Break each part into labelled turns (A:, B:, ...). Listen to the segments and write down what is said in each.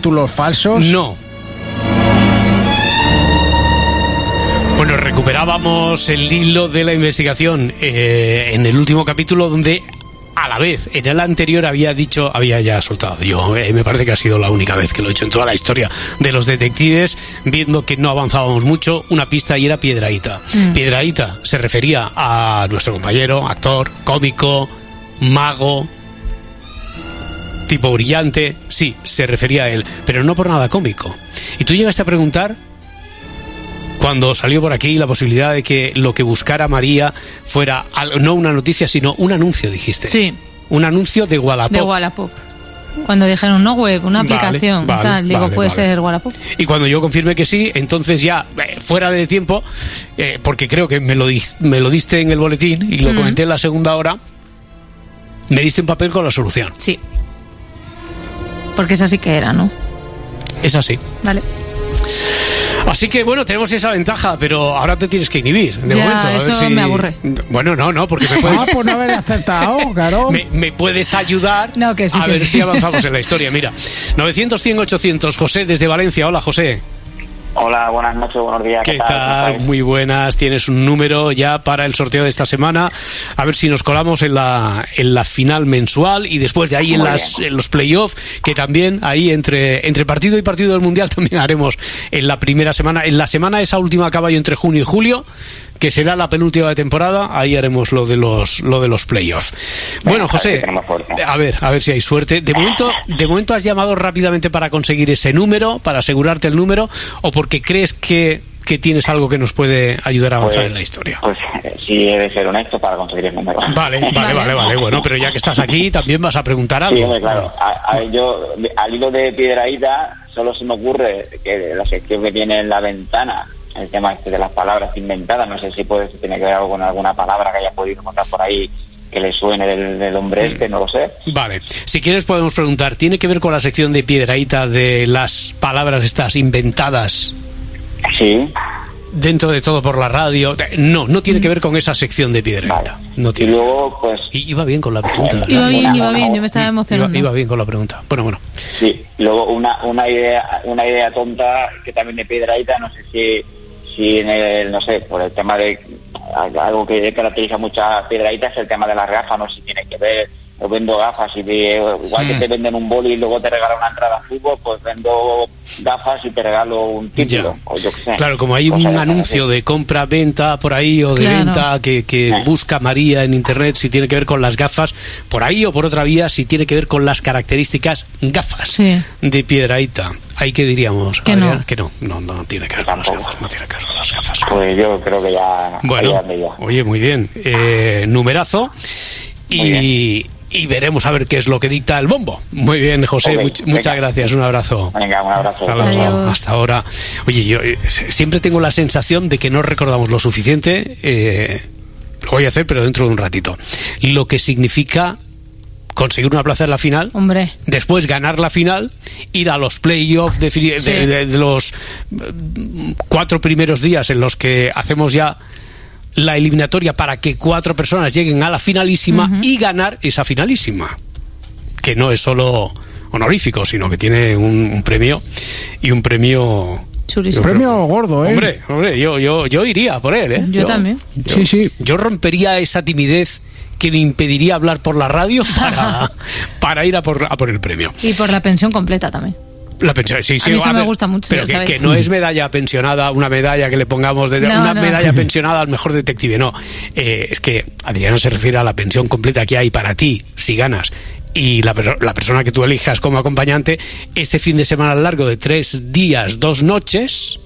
A: títulos falsos?
B: No. Bueno, recuperábamos el hilo de la investigación en el último capítulo, donde a la vez en el anterior había ya soltado yo, me parece que ha sido la única vez que lo he hecho en toda la historia de los detectives, viendo que no avanzábamos mucho, una pista, y era Piedrahita. Piedrahita se refería a nuestro compañero, actor, cómico, mago, tipo brillante. Sí, se refería a él, pero no por nada cómico. Y tú llegaste a preguntar, cuando salió por aquí la posibilidad de que lo que buscara María fuera no una noticia, sino un anuncio, dijiste.
C: Sí.
B: Un anuncio de Wallapop.
C: De Wallapop. Cuando dijeron, no web, una aplicación, tal, digo, puede ser Wallapop.
B: Y cuando yo confirmé que sí, entonces ya, fuera de tiempo, porque creo que me lo diste en el boletín y lo comenté en la segunda hora, me diste un papel con la solución.
C: Sí. Porque esa sí que era, ¿no?
B: Es así.
C: Vale.
B: Así que bueno, tenemos esa ventaja, pero ahora te tienes que inhibir de
C: ya,
B: momento. A
C: eso
B: ver si...
C: me aburre.
B: Bueno, no, porque me puedes...
A: por no haber acertado, claro.
B: me puedes ayudar a ver si avanzamos en la historia. Mira, 900-100-800, José desde Valencia. Hola, José.
D: Hola, buenas noches, buenos días.
B: ¿Qué tal? Muy buenas. Tienes un número ya para el sorteo de esta semana. A ver si nos colamos en la final mensual y después de ahí en los playoffs, que también ahí entre partido y partido del Mundial también haremos en la primera semana. En la semana esa última a caballo entre junio y julio, que será la penúltima de temporada, ahí haremos lo de los playoffs. Bueno, José, a ver si hay suerte. De momento has llamado rápidamente para conseguir ese número, para asegurarte el número, o porque crees que tienes algo que nos puede ayudar a avanzar en la historia.
D: Pues sí, he de ser honesto para conseguir el número.
B: Vale. Bueno, pero ya que estás aquí, también vas a preguntar algo.
D: Sí, claro. Yo, al hilo de Piedrahita, solo se me ocurre que la sección que tiene en la ventana, el tema de las palabras inventadas, no sé si tiene que ver algo con alguna palabra que haya podido encontrar por ahí que le suene del hombre no lo sé. Vale,
B: si quieres podemos preguntar, ¿tiene que ver con la sección de Piedrahita de las palabras estas inventadas?
D: Sí.
B: Dentro de todo por la radio. No tiene que ver con esa sección de Piedrahita.
D: Vale.
B: No tiene.
D: Y luego, pues...
B: Iba bien con la pregunta.
C: Iba bien, yo me estaba emocionando.
B: Iba bien con la pregunta. Bueno.
D: Sí, luego una idea tonta que también de Piedrahita, no sé si en el, no sé, por el tema de algo que caracteriza mucho a Piedrahita es el tema de las gafas, no sé si tiene que ver. Yo vendo gafas y igual que te venden un boli y luego te regalan una entrada a fútbol, pues vendo gafas y te regalo un título, o yo qué sé.
B: Claro, como hay un anuncio de compra-venta por ahí o de venta que busca María en internet, si tiene que ver con las gafas, por ahí o por otra vía, si tiene que ver con las características gafas de Piedrahita. ¿Ahí qué diríamos, Adrián? Que no tiene que ver con las gafas, no tiene que ver con las gafas.
D: Pues yo creo que ya...
B: Bueno, oye, muy bien. Numerazo. Y veremos a ver qué es lo que dicta el bombo. Muy bien, José, muchas gracias, un abrazo.
D: Venga, un abrazo.
B: Hasta ahora. Oye, yo siempre tengo la sensación de que no recordamos lo suficiente, lo voy a hacer, pero dentro de un ratito, lo que significa conseguir una plaza en la final, después ganar la final, ir a los playoffs de los 4 primeros días en los que hacemos ya la eliminatoria para que 4 personas lleguen a la finalísima y ganar esa finalísima, que no es solo honorífico, sino que tiene un premio, y un premio
A: chulísimo. Un premio gordo,
B: Hombre, yo iría por él,
C: Yo también.
A: Sí.
B: Yo rompería esa timidez que me impediría hablar por la radio para ir a por el premio.
C: Y por la pensión completa también.
B: La pensión, sí,
C: a mí eso me gusta mucho.
B: Pero que no es medalla pensionada, una medalla que le pongamos medalla pensionada al mejor detective, no. Es que Adriana se refiere a la pensión completa que hay para ti si ganas, y la persona que tú elijas como acompañante ese fin de semana largo de 3 días, 2 noches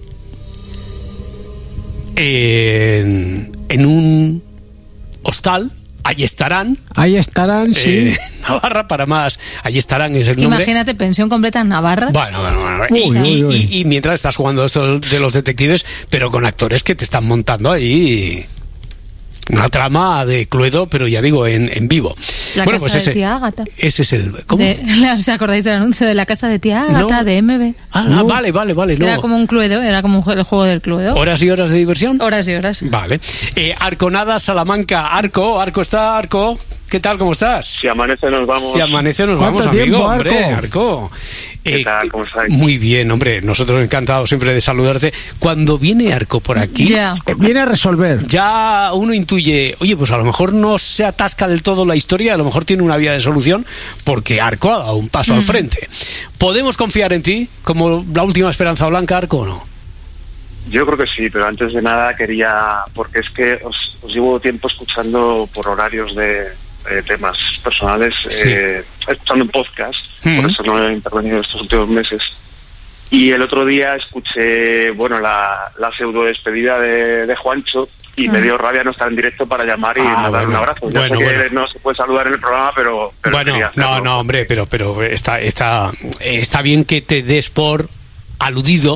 B: en un hostal. Ahí estarán,
A: sí.
B: Navarra, para más. Allí estarán, es el nombre.
C: Imagínate, pensión completa en Navarra.
B: Bueno. Y mientras estás jugando esto de los detectives, pero con actores que te están montando ahí una trama de Cluedo, pero ya digo, en vivo.
C: La casa de tía Ágata.
B: Ese es el... ¿Cómo?
C: ¿Os acordáis del anuncio de la casa de tía Ágata, de MB?
B: Vale. No.
C: Era como un Cluedo, era como el juego del Cluedo.
B: ¿Horas y horas de diversión?
C: Horas y horas.
B: Vale. Arconada, Salamanca. Arco está, Arco. ¿Qué tal? ¿Cómo estás?
E: Si amanece nos vamos.
B: Si amanece nos vamos, amigo. Hombre, Arco.
E: ¿Qué tal? ¿Cómo estáis?
B: Muy bien, hombre. Nosotros encantados siempre de saludarte. Cuando viene Arco por aquí,
A: viene a resolver.
B: Ya uno intuye, oye, pues a lo mejor no se atasca del todo la historia, a lo mejor tiene una vía de solución, porque Arco ha dado un paso al frente. ¿Podemos confiar en ti como la última esperanza blanca, Arco, o no?
E: Yo creo que sí, pero antes de nada quería, porque es que os llevo tiempo escuchando por horarios de temas personales, escuchando un podcast, por eso no he intervenido estos últimos meses. Y el otro día escuché, bueno, la pseudo despedida de Juancho, y me dio rabia no estar en directo para llamar y dar un abrazo. Ya sé que no se puede saludar en el programa, pero
B: bueno, no, hombre, pero está bien que te des por aludido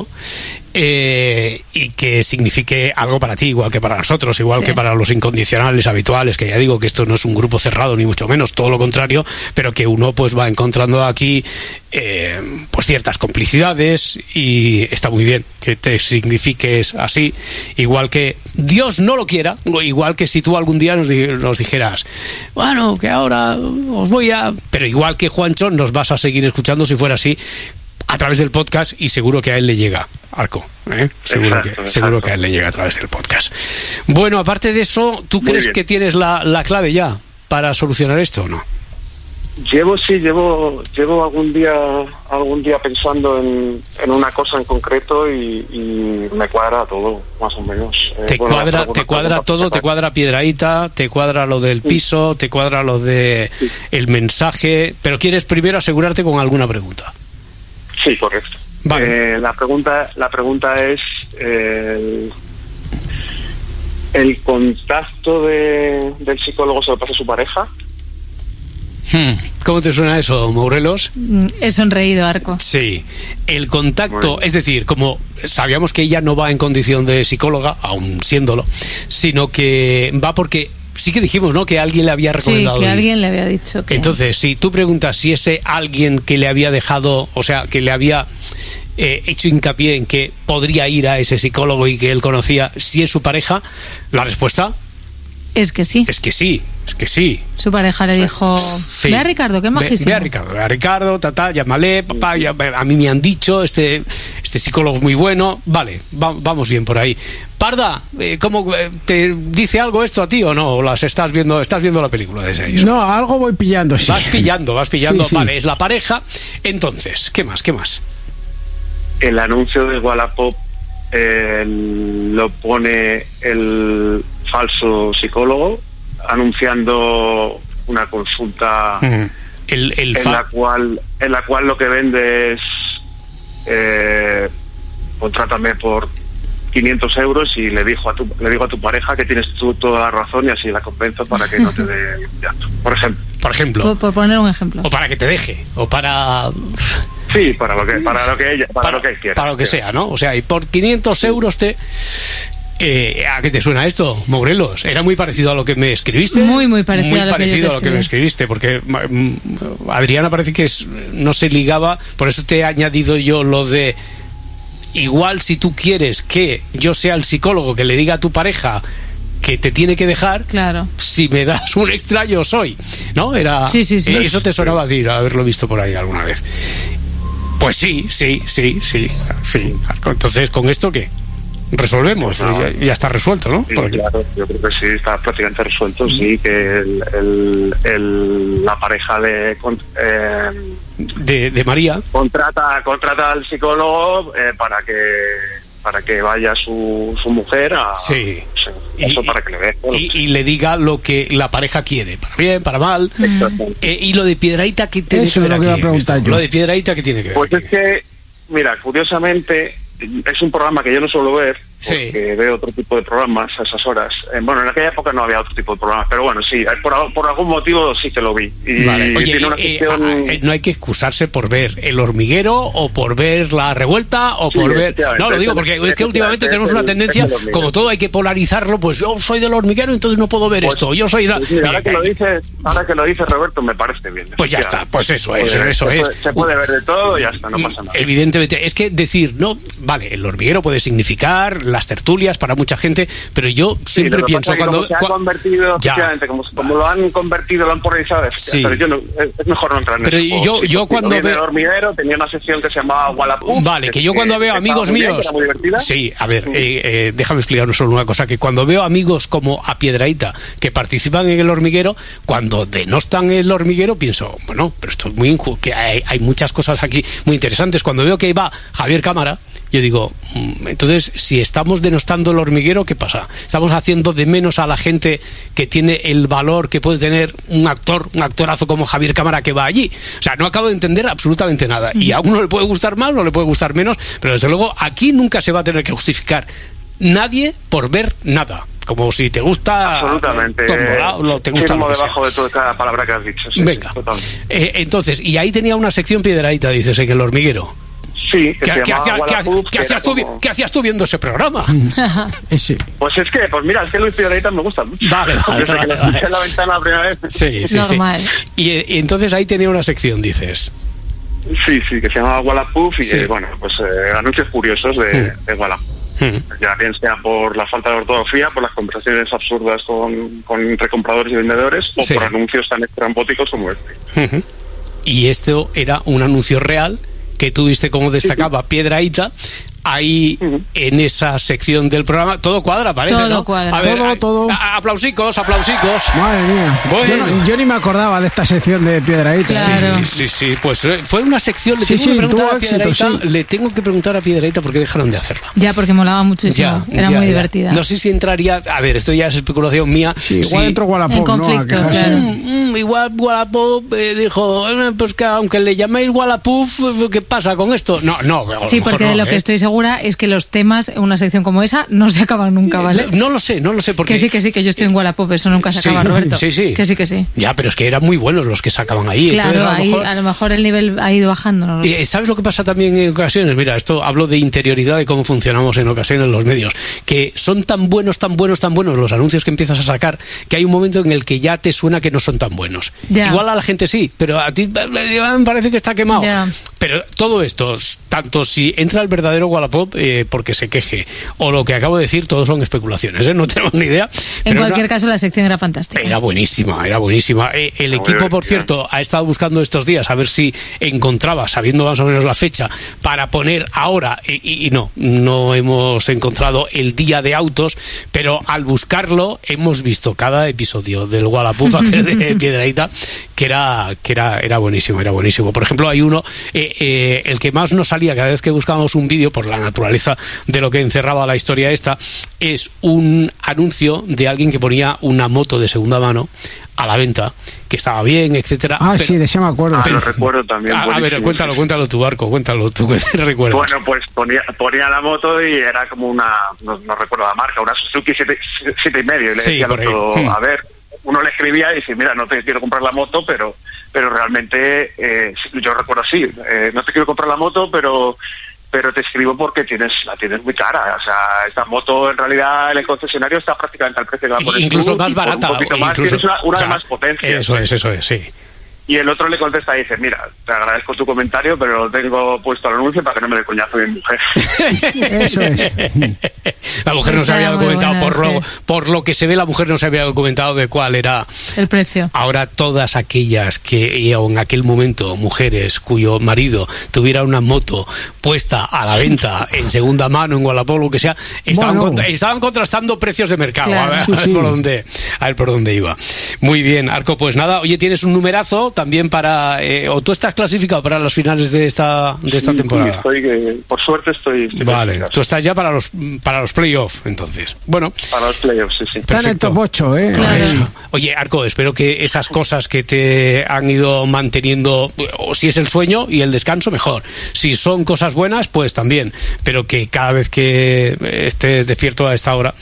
B: y que signifique algo para ti, igual que para nosotros, igual que para los incondicionales habituales, que ya digo que esto no es un grupo cerrado ni mucho menos, todo lo contrario, pero que uno pues va encontrando aquí pues ciertas complicidades, y está muy bien que te signifiques así, igual que Dios no lo quiera, igual que si tú algún día nos dijeras, bueno, que ahora os voy a... Pero igual que Juancho, nos vas a seguir escuchando si fuera así, a través del podcast, y seguro que a él le llega, Arco, seguro que a él le llega a través del podcast. Bueno, aparte de eso, ¿tú crees que tienes la clave ya para solucionar esto o no?
E: Llevo algún día pensando en una cosa en concreto y me cuadra todo, más o menos.
B: ¿Te cuadra todo? ¿Te cuadra Piedrahíta? ¿Te cuadra lo del piso? ¿Te cuadra lo de el mensaje? Pero quieres primero asegurarte con alguna pregunta.
E: Sí, correcto. Vale. La pregunta es ¿el contacto del psicólogo se lo pasa a su pareja?
B: ¿Cómo te suena eso, Morelos?
C: He sonreído, Arco.
B: Sí, el contacto, es decir, como sabíamos que ella no va en condición de psicóloga, aún siéndolo, sino que va porque... Sí que dijimos, ¿no?, que alguien le había recomendado.
C: Sí, que alguien le había dicho que...
B: Entonces, si tú preguntas si ese alguien que le había dejado, o sea, que le había hecho hincapié en que podría ir a ese psicólogo y que él conocía, si es su pareja, la respuesta...
C: Es que sí.
B: Es que sí.
C: Su pareja le dijo, ve a Ricardo, que es majísimo.
B: Ve a Ricardo, llámale, papá, a mí me han dicho, este psicólogo es muy bueno. Vale, vamos bien por ahí. Parda, ¿cómo te dice algo esto a ti o no? ¿O estás viendo la película de ese?
A: No, algo voy pillando. Sí.
B: Vas pillando.
A: Sí.
B: Vale, es la pareja. Entonces, ¿qué más?
E: El anuncio de Wallapop lo pone el falso psicólogo anunciando una consulta en la cual lo que vende es contrátame por 500 euros y le digo a tu pareja que tienes tú toda la razón y así la convenzo para que no te dé llanto, por ejemplo.
C: Por poner un ejemplo.
B: O para que te deje, o para...
E: Sí, para lo que él quiera.
B: Para lo que sea, ¿no? O sea, y por 500 euros te... ¿A qué te suena esto, Morelos? Era muy parecido a lo que me escribiste.
C: Muy parecido
B: a lo que me escribiste, porque Adriana parece que no se ligaba, por eso te he añadido yo lo de... Igual si tú quieres que yo sea el psicólogo que le diga a tu pareja que te tiene que dejar,
C: claro, si me das un extra yo soy, ¿no? Era sí. Eso te sonaba a ti, haberlo visto por ahí alguna vez. Pues sí. Entonces, ¿con esto qué? Resolvemos, ya está resuelto, ¿no?
E: Sí, claro, yo creo que sí, está prácticamente resuelto, sí, que la pareja
B: de María
E: contrata al psicólogo para que vaya su mujer a para que le dé
B: y le diga lo que la pareja quiere, para bien, para mal. Y lo de Piedrahíta, ¿qué tiene que ver aquí? Lo de Piedrahíta, ¿qué tiene que ver?
E: Pues es que, mira, curiosamente es un programa que yo no suelo ver, porque veo otro tipo de programas a esas horas. Bueno, en aquella época no había otro tipo de programas, pero bueno, sí, por algún motivo sí que lo vi. Y
B: vale. Oye, tiene una ficción... no hay que excusarse por ver El Hormiguero o por ver La Revuelta o por ver... No, lo digo porque es que últimamente tenemos una tendencia, como todo hay que polarizarlo, pues yo soy del Hormiguero, entonces no puedo ver esto. Yo soy...
E: ahora que lo dice Roberto, me parece bien.
B: Pues ya está, pues eso es.
E: Se puede ver de todo y ya está, no pasa nada.
B: Evidentemente, es que decir, no, vale, El Hormiguero puede significar las tertulias para mucha gente, pero yo siempre pienso
E: cuando se ha convertido, como lo han convertido, lo han polarizado, pero yo no, es mejor no entrar en
B: pero
E: eso.
B: yo cuando veo
E: El hormiguero tenía una sección que se llamaba Wallapop.
B: Vale, que yo cuando veo amigos míos, sí, a ver, déjame explicar solo una cosa, que cuando veo amigos como a Piedrahita que participan en el hormiguero, cuando denostan el hormiguero pienso, bueno, pero esto es muy injusto, que hay muchas cosas aquí muy interesantes. Cuando veo que va Javier Cámara, yo digo, entonces, si estamos denostando el hormiguero, ¿qué pasa? Estamos haciendo de menos a la gente que tiene el valor que puede tener un actorazo como Javier Cámara que va allí. O sea, no acabo de entender absolutamente nada. Y a uno le puede gustar más o le puede gustar menos, pero desde luego aquí nunca se va a tener que justificar nadie por ver nada. Como si te gusta
E: absolutamente
B: te gusta
E: debajo de toda cada palabra que has dicho. Sí,
B: venga. Entonces, y ahí tenía una sección Piedrahita, dices, en el hormiguero.
E: Sí,
B: ¿Qué hacías tú viendo ese programa?
E: Pues mira, es que Luis Piedrahita me gusta mucho.
B: Vale.
E: En la ventana la primera vez.
B: Sí.
F: Normal.
B: Y entonces ahí tenía una sección, dices.
E: Sí, que se llamaba Wallapop y anuncios curiosos de Wallapop. Ya bien sea por la falta de ortografía, por las conversaciones absurdas entre compradores y vendedores, o por anuncios tan estrambóticos como este.
B: Y esto era un anuncio real que tú viste cómo destacaba Piedrahita ahí en esa sección del programa. Todo cuadra, parece,
F: todo
B: ¿no?
F: Cuadra.
B: A ver,
A: todo.
B: Aplausicos.
A: Madre mía.
B: Bueno.
A: Yo ni me acordaba de esta sección de Piedrahita.
F: Claro.
B: Sí. Pues fue una sección. Le tengo que preguntar a Piedrahita por qué dejaron de hacerla.
F: Ya, porque molaba muchísimo. Era muy divertida.
B: No sé si entraría. A ver, esto ya es especulación mía.
A: Sí, igual entró Wallapop,
F: en conflicto,
A: ¿no?
F: Claro.
B: Igual Wallapop dijo, pues que aunque le llaméis Wallapop, ¿qué pasa con esto? No.
F: Sí, porque de lo que estoy segura es que los temas en una sección como esa no se acaban nunca, ¿vale?
B: No lo sé porque...
F: Que sí, que yo estoy en Wallapop, eso nunca se acaba, Roberto.
B: Sí.
F: Que sí.
B: Ya, pero es que eran muy buenos los que sacaban ahí.
F: Claro, entonces, a lo mejor el nivel ha ido bajando. No lo sé.
B: ¿Sabes lo que pasa también en ocasiones? Mira, esto hablo de interioridad, de cómo funcionamos en ocasiones los medios, que son tan buenos los anuncios que empiezas a sacar, que hay un momento en el que ya te suena que no son tan buenos.
F: Ya.
B: Igual a la gente sí, pero a ti me parece que está quemado.
F: Ya.
B: Pero todo esto, tanto si entra el verdadero Wallapop porque se queje, o lo que acabo de decir, todos son especulaciones, no tenemos ni idea.
F: En cualquier caso, la sección era fantástica.
B: Era buenísima. El equipo, por cierto, ha estado buscando estos días a ver si encontraba, sabiendo más o menos la fecha, para poner ahora, y no hemos encontrado el día de autos, pero al buscarlo hemos visto cada episodio del Wallapop de Piedrahita que era buenísimo. Por ejemplo, hay uno, el que más nos salía cada vez que buscábamos un vídeo, por la naturaleza de lo que encerraba la historia esta, es un anuncio de alguien que ponía una moto de segunda mano a la venta, que estaba bien, etcétera.
A: Sí, de ese me acuerdo.
E: Lo recuerdo también.
B: A ver, cuéntalo tu Barco, cuéntalo tú, que te recuerdas.
E: Bueno, pues ponía la moto y era como una, no recuerdo la marca, una Suzuki 7,5, y le decía al otro, a ver, uno le escribía y dice, mira, no te quiero comprar la moto, pero realmente, yo recuerdo así, no te quiero comprar la moto, pero te escribo porque la tienes muy cara. O sea, esta moto en realidad en el concesionario está prácticamente al precio que va a poner
B: incluso más barata,
E: un poquito más, tienes una de más potencia.
B: Eso es, sí.
E: Y el otro le contesta y dice, mira, te agradezco tu comentario, pero lo tengo puesto al anuncio para que no me dé coñazo mi mujer.
A: Eso es.
B: La mujer no se había documentado, por lo que se ve, la mujer no se había documentado de cuál era
F: el precio.
B: Ahora todas aquellas que en aquel momento, mujeres cuyo marido tuviera una moto puesta a la venta en segunda mano, en Wallapop, lo que sea, estaban contrastando precios de mercado. Claro. A ver por dónde iba. Muy bien, Arco, pues nada, oye, tienes un numerazo también para, o tú estás clasificado para las finales de esta temporada.
E: Por suerte estoy
B: vale, tú estás ya para los playoffs, entonces. Bueno,
E: para los playoffs, sí.
A: Está en el top 8,
F: Claro.
B: Oye, Arco, espero que esas cosas que te han ido manteniendo, o si es el sueño y el descanso, mejor. Si son cosas buenas, pues también, pero que cada vez que estés despierto a esta hora,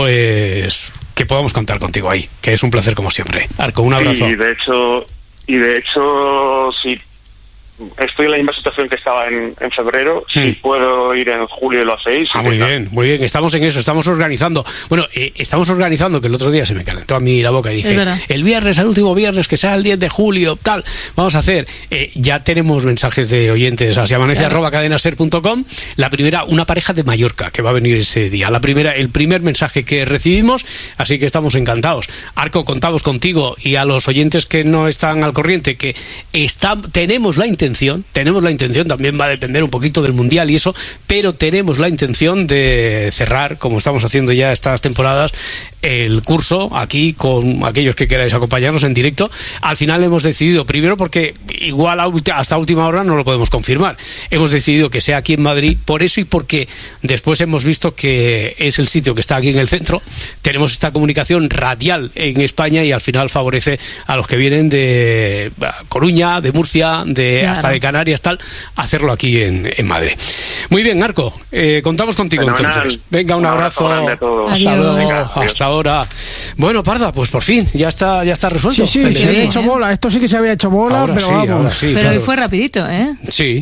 B: pues que podamos contar contigo ahí, que es un placer como siempre. Arco, un abrazo.
E: Y de hecho, si estoy en la misma situación que estaba en febrero. Si puedo ir en julio lo hacéis.
B: Muy bien, estamos en eso, estamos organizando. Bueno, estamos organizando, que el otro día se me calentó a mí la boca y dije, el viernes, el último viernes, que sea el 10 de julio, tal, vamos a hacer. Ya tenemos mensajes de oyentes, así amanece@cadenaser.com. La primera, una pareja de Mallorca que va a venir ese día. El primer mensaje que recibimos, así que estamos encantados. Arco, contamos contigo y a los oyentes que no están al corriente, que tenemos la intención, también va a depender un poquito del Mundial y eso, pero tenemos la intención de cerrar, como estamos haciendo ya estas temporadas, el curso aquí con aquellos que queráis acompañarnos en directo. Al final hemos decidido, primero porque igual hasta última hora no lo podemos confirmar, hemos decidido que sea aquí en Madrid, por eso y porque después hemos visto que es el sitio que está aquí en el centro, tenemos esta comunicación radial en España y al final favorece a los que vienen de Coruña, de Murcia, hasta de Canarias, tal, hacerlo aquí en Madrid. Muy bien, Arco, contamos contigo entonces. Venga, un abrazo. Hasta luego. Venga, hasta ahora. Bueno, Parda, pues por fin, ya está resuelto.
A: Sí, se había hecho bola. Esto sí que se había hecho bola,
B: ahora
A: pero
B: sí,
A: vamos.
B: Ahora sí,
F: pero
B: claro.
F: hoy fue rapidito, ¿eh?
B: Sí.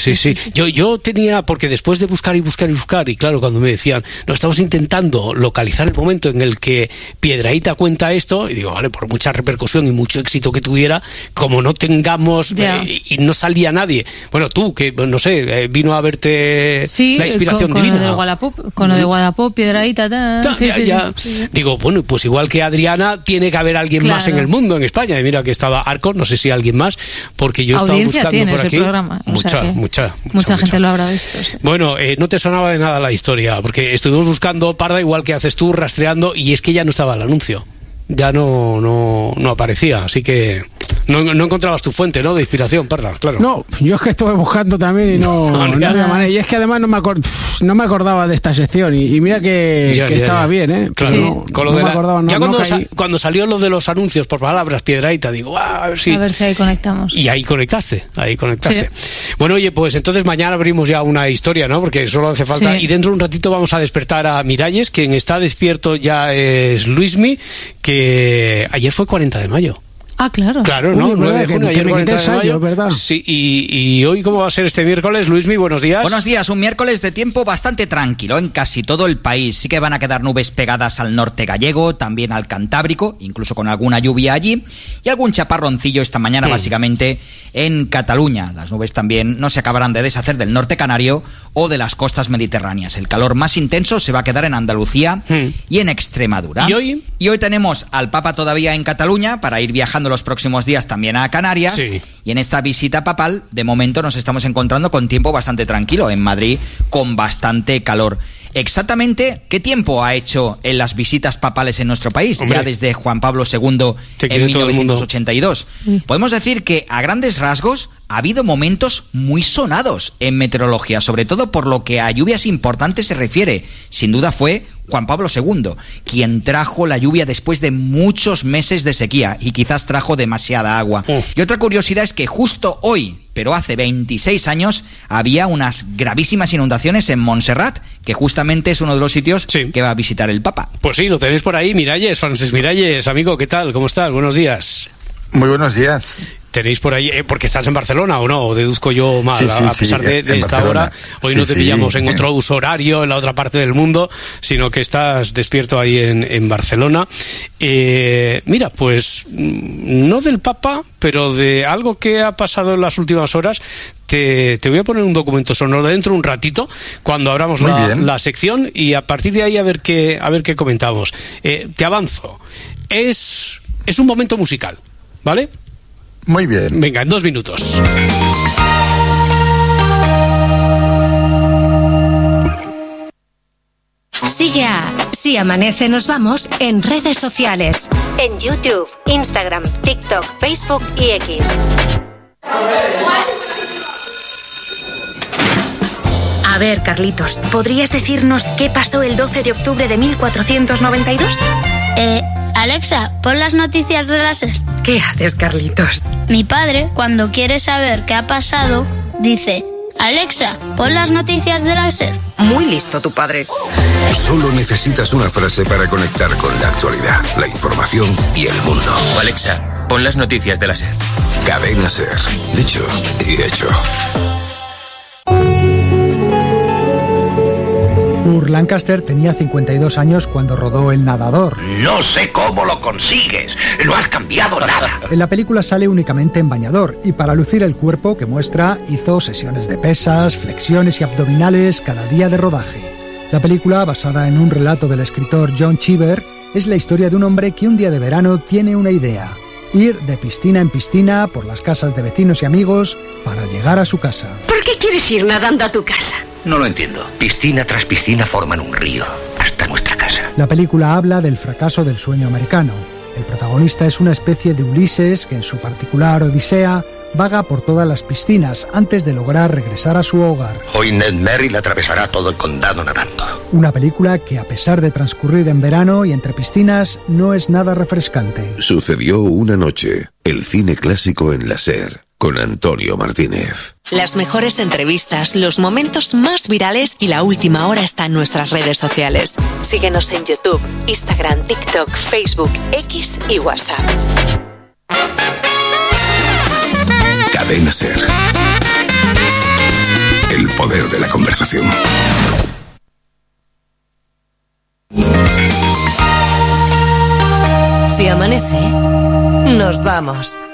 B: Yo tenía, porque después de buscar, y claro, cuando me decían, no, estamos intentando localizar el momento en el que Piedrahita cuenta esto, y digo, vale, por mucha repercusión y mucho éxito que tuviera, como no tengamos, y no salía nadie. Bueno, tú, que no sé, vino a verte la inspiración divina.
F: Con lo de Guadalajara, Piedrahita,
B: ya. Digo, bueno, pues igual que Adriana, tiene que haber alguien más en el mundo, en España. Y mira que estaba Arco, no sé si alguien más, porque yo estaba buscando por aquí.
F: Programa, mucha gente lo habrá visto. Sí.
B: Bueno, no te sonaba de nada la historia, porque estuvimos buscando, Parda, igual que haces tú, rastreando, y es que ya no estaba el anuncio. Ya no aparecía, así que no encontrabas tu fuente, ¿no?, de inspiración, Parda, claro.
A: No, yo es que estuve buscando también y no había manera. Y es que además no me acordaba de esta sección y mira que estaba bien, ¿eh?
B: Claro,
A: sí.
B: Con lo de me acordaba, cuando salió lo de los anuncios por palabras, Piedrahita, digo, a ver si
F: ahí conectamos.
B: Y ahí conectaste. Sí. Bueno, oye, pues entonces mañana abrimos ya una historia, ¿no? Porque solo hace falta, y dentro de un ratito vamos a despertar a Miralles. Quien está despierto ya es Luismi, que ayer fue 40 de mayo.
F: Ah, claro.
B: Claro, ¿no? 9 de junio, ayer 40 de mayo. ¿Verdad? Sí, y hoy, ¿cómo va a ser este miércoles? Luismi, buenos días.
G: Buenos días, un miércoles de tiempo bastante tranquilo en casi todo el país. Sí que van a quedar nubes pegadas al norte gallego, también al Cantábrico, incluso con alguna lluvia allí, y algún chaparroncillo esta mañana, básicamente, en Cataluña. Las nubes también no se acabarán de deshacer del norte canario o de las costas mediterráneas. El calor más intenso se va a quedar en Andalucía y en Extremadura. ¿Y hoy tenemos al Papa todavía en Cataluña para ir viajando los próximos días también a Canarias. Sí. Y en esta visita papal, de momento nos estamos encontrando con tiempo bastante tranquilo en Madrid, con bastante calor. Exactamente, ¿qué tiempo ha hecho en las visitas papales en nuestro país? Ya desde Juan Pablo II en 1982. Podemos decir que, a grandes rasgos, ha habido momentos muy sonados en meteorología, sobre todo por lo que a lluvias importantes se refiere. Sin duda fue Juan Pablo II, quien trajo la lluvia después de muchos meses de sequía y quizás trajo demasiada agua. Y otra curiosidad es que justo hoy, pero hace 26 años, había unas gravísimas inundaciones en Montserrat, que justamente es uno de los sitios que va a visitar el Papa.
B: Pues sí, lo tenéis por ahí, Miralles, Francesc Miralles, amigo, ¿qué tal? ¿Cómo estás? Buenos días.
H: Muy buenos días.
B: Tenéis por ahí, porque estás en Barcelona o no, o deduzco yo mal, a pesar de esta Barcelona. Hora, hoy no te pillamos en otro uso horario, en la otra parte del mundo, sino que estás despierto ahí en Barcelona. Mira, pues no del Papa, pero de algo que ha pasado en las últimas horas. Te voy a poner un documento sonoro dentro un ratito, cuando abramos la sección, y a partir de ahí a ver qué comentamos. Te avanzo. Es un momento musical, ¿vale?
H: Muy bien.
B: Venga, en 2 minutos.
I: Sigue a Si Amanece Nos Vamos en redes sociales. En YouTube, Instagram, TikTok, Facebook y X. A ver, Carlitos, ¿podrías decirnos qué pasó el 12 de octubre de 1492?
J: Alexa, pon las noticias de la SER.
I: ¿Qué haces, Carlitos?
J: Mi padre, cuando quiere saber qué ha pasado, dice: Alexa, pon las noticias de la SER.
I: Muy listo tu padre.
K: Solo necesitas una frase para conectar con la actualidad, la información y el mundo.
L: Alexa, pon las noticias de la SER.
K: Cadena SER. Dicho y hecho.
L: Burt Lancaster tenía 52 años cuando rodó El Nadador.
M: No sé cómo lo consigues. No has cambiado nada.
L: En la película sale únicamente en bañador y para lucir el cuerpo que muestra hizo sesiones de pesas, flexiones y abdominales cada día de rodaje. La película, basada en un relato del escritor John Cheever, es la historia de un hombre que un día de verano tiene una idea: ir de piscina en piscina por las casas de vecinos y amigos para llegar a su casa.
N: ¿Por qué quieres ir nadando a tu casa?
M: No lo entiendo. Piscina tras piscina forman un río hasta nuestra casa.
L: La película habla del fracaso del sueño americano. El protagonista es una especie de Ulises que en su particular odisea vaga por todas las piscinas antes de lograr regresar a su hogar.
M: Hoy Ned Merrill atravesará todo el condado nadando.
L: Una película que, a pesar de transcurrir en verano y entre piscinas, no es nada refrescante.
K: Sucedió una noche. El cine clásico en la SER, con Antonio Martínez.
I: Las mejores entrevistas, los momentos más virales y la última hora está en nuestras redes sociales. Síguenos en YouTube, Instagram, TikTok, Facebook, X y WhatsApp.
K: Cadena SER. El poder de la conversación.
I: Si amanece, nos vamos.